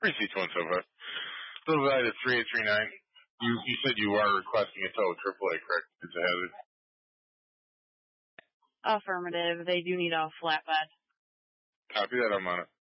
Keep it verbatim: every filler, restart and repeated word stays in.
Receipt's one so far. Still valid at three eight three nine. You you said you are requesting a tow, triple A, correct? It's a hazard. Affirmative. They do need a flatbed. Copy that. I'm on it.